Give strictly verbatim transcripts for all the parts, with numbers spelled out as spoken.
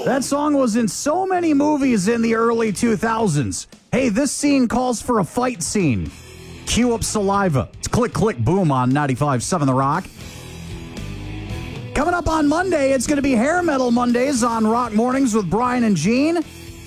That song was in so many movies in the early two thousands. Hey, this scene calls for a fight scene. Cue up Saliva. It's Click, Click, Boom on ninety-five point seven The Rock. Coming up on Monday, it's going to be Hair Metal Mondays on Rock Mornings with Brian and Gene.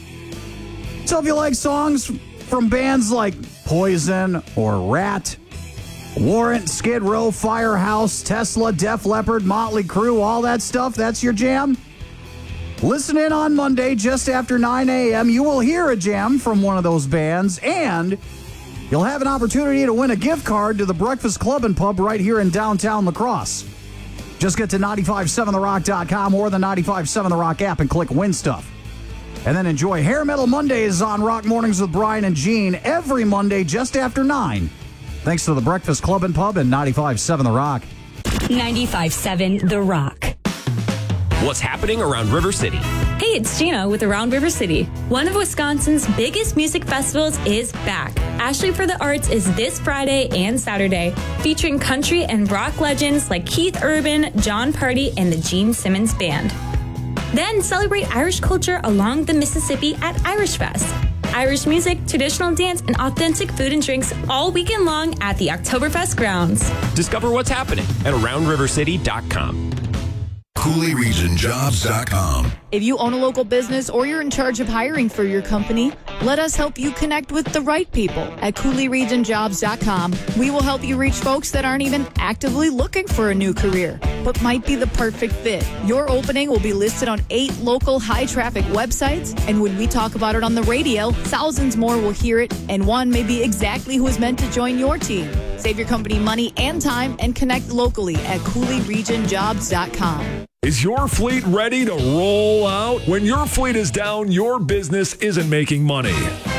So if you like songs from bands like Poison or Rat, Warrant, Skid Row, Firehouse, Tesla, Def Leppard, Motley Crue, all that stuff, that's your jam? Listen in on Monday just after nine a.m. You will hear a jam from one of those bands, and you'll have an opportunity to win a gift card to the Breakfast Club and Pub right here in downtown La Crosse. Just get to ninety-five point seven the rock dot com or the ninety-five point seven The Rock app and click Win Stuff. And then enjoy Hair Metal Mondays on Rock Mornings with Brian and Gene every Monday just after nine. Thanks to the Breakfast Club and Pub and ninety-five point seven The Rock. ninety-five point seven The Rock. What's happening around River City? Hey, it's Gina with Around River City. One of Wisconsin's biggest music festivals is back. Ashley for the Arts is this Friday and Saturday, featuring country and rock legends like Keith Urban, John Party, and the Gene Simmons Band. Then celebrate Irish culture along the Mississippi at Irish Fest. Irish music, traditional dance, and authentic food and drinks all weekend long at the Oktoberfest grounds. Discover what's happening at around river city dot com. Cooley Region Jobs dot com. If you own a local business or you're in charge of hiring for your company, let us help you connect with the right people at Cooley Region Jobs dot com. We will help you reach folks that aren't even actively looking for a new career, but might be the perfect fit. Your opening will be listed on eight local high-traffic websites, and when we talk about it on the radio, thousands more will hear it, and one may be exactly who is meant to join your team. Save your company money and time and connect locally at Cooley Region Jobs dot com. Is your fleet ready to roll out? When your fleet is down, your business isn't making money.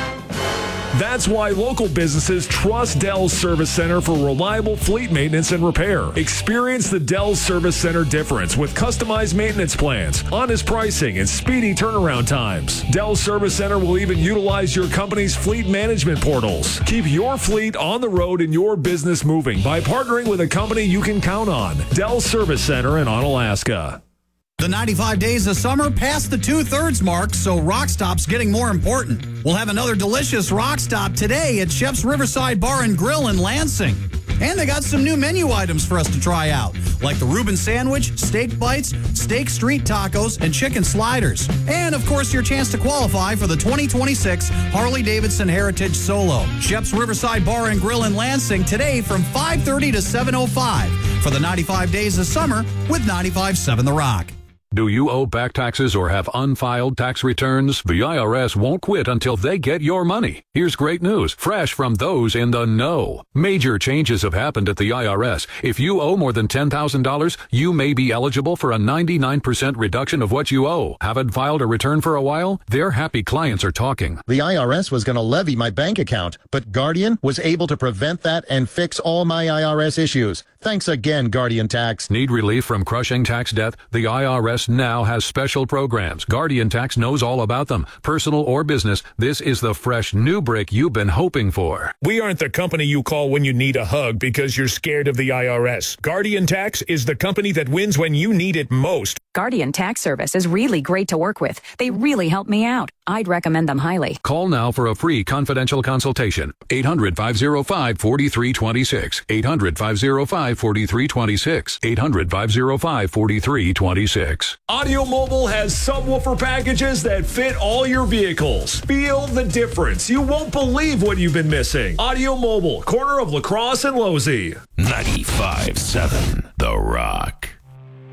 That's why local businesses trust Dell's Service Center for reliable fleet maintenance and repair. Experience the Dell's Service Center difference with customized maintenance plans, honest pricing, and speedy turnaround times. Dell's Service Center will even utilize your company's fleet management portals. Keep your fleet on the road and your business moving by partnering with a company you can count on. Dell's Service Center in Onalaska. The ninety-five days of summer past the two-thirds mark, so Rock Stop's getting more important. We'll have another delicious Rock Stop today at Shep's Riverside Bar and Grill in Lansing. And they got some new menu items for us to try out, like the Reuben Sandwich, Steak Bites, Steak Street Tacos, and Chicken Sliders. And, of course, your chance to qualify for the twenty twenty-six Harley-Davidson Heritage Solo. Shep's Riverside Bar and Grill in Lansing today from five thirty to seven oh five for the ninety-five days of summer with ninety-five point seven The Rock. Do you owe back taxes or have unfiled tax returns? The I R S won't quit until they get your money. Here's great news, fresh from those in the know. Major changes have happened at the I R S. If you owe more than ten thousand dollars, you may be eligible for a ninety-nine percent reduction of what you owe. Haven't filed a return for a while? Their happy clients are talking. The I R S was going to levy my bank account, but Guardian was able to prevent that and fix all my I R S issues. Thanks again, Guardian Tax. Need relief from crushing tax debt? The I R S now has special programs. Guardian Tax knows all about them. Personal or business, this is the fresh new break you've been hoping for. We aren't the company you call when you need a hug because you're scared of the I R S. Guardian Tax is the company that wins when you need it most. Guardian Tax Service is really great to work with. They really help me out. I'd recommend them highly. Call now for a free confidential consultation. eight hundred, five oh five, four three two six. eight hundred, five oh five, four three two six. eight hundred, five oh five, four three two six. Audio Mobile has subwoofer packages that fit all your vehicles. Feel the difference. You won't believe what you've been missing. Audio Mobile, corner of La Crosse and Losey. ninety-five point seven The Rock.